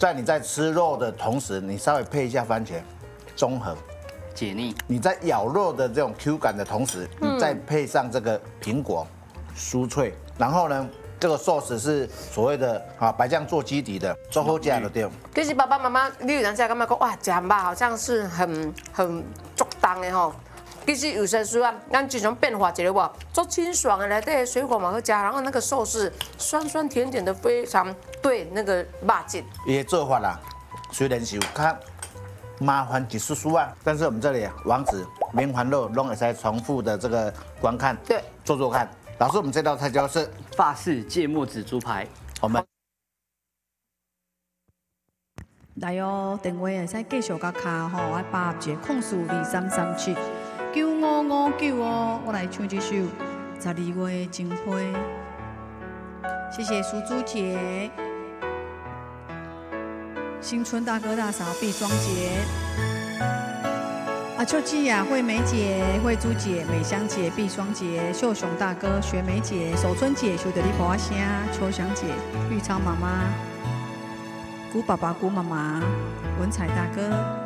在你在吃肉的同时，你稍微配一下番茄，中和解腻。 你在咬肉的这种 Q 感的同时，你再配上这个苹果，酥脆，然后呢，这个寿司是所谓的白酱做基底的，最好吃的对。 其实爸爸妈妈，你有当下感觉讲哇，吃肉好像是很足当的吼。其实有些时啊，咱这种变化一个哇，做清爽的，内底的水果嘛好加，然后那个寿司酸酸甜甜的，非常对那个肉质。 伊的做法啦，虽然是有较麻烦一丝丝啊，但是我们这里王子连环肉拢会使重复的这个观看， 对， 做做看。老师，我们这道菜就是法式芥末紫猪排。 我们来哦，电话会使继续甲卡吼，我8节控诉2337 9559哦，我来唱这首12月情花。谢谢苏珠姐，新春大哥大嫂毕双杰，秋季呀、惠美姐、慧珠姐、美香姐、毕双杰、秀雄大哥、学美姐、守春姐、修德利婆阿声、秋香姐、玉昌妈妈、姑爸爸、姑妈妈、文彩大哥。